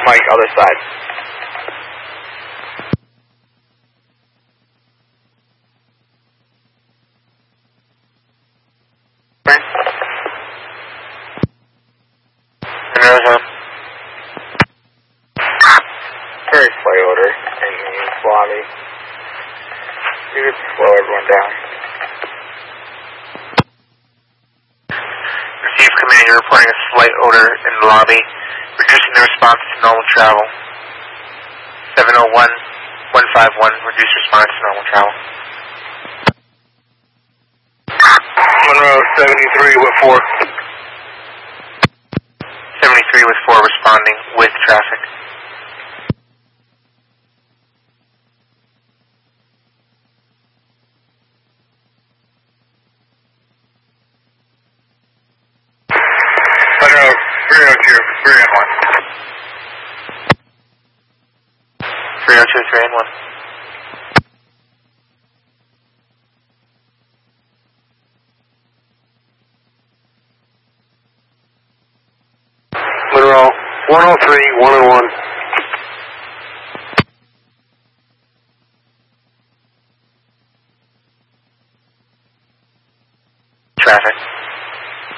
Mike, other side. Very slow order in the lobby. You could slow everyone down. Received command, you're reporting a slight odor in the lobby, reducing the response to normal travel. 701-151, reduce response to normal travel. Monroe, 73 with 4. 73 with 4 responding with traffic. Monroe, 302, 3 and 1. 302, 3 and 1. Monroe, 103, 1 and 1. Traffic.